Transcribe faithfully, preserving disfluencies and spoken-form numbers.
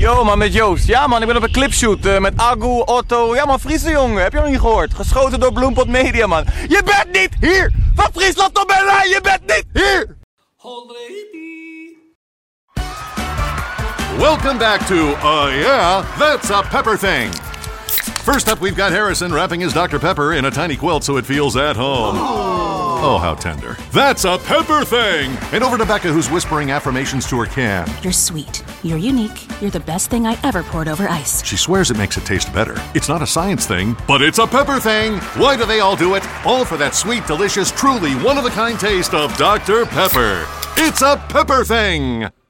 Yo man, met Joost. Ja man, ik ben op een clipshoot uh, met Agu, Otto. Ja man, Friese jongen. Heb je nog niet gehoord? Geschoten door Bloempot Media man. Je bent niet hier! Van Friesland tot Berlijn, je bent niet hier! Welcome back to, uh yeah, that's a Pepper Thing. First up, we've got Harrison wrapping his Doctor Pepper in a tiny quilt so it feels at home. Oh, how tender. That's a Pepper Thing! And over to Becca, who's whispering affirmations to her can. You're sweet. You're unique. You're the best thing I ever poured over ice. She swears it makes it taste better. It's not a science thing, but it's a Pepper Thing! Why do they all do it? All for that sweet, delicious, truly one-of-a-kind taste of Doctor Pepper. It's a Pepper Thing!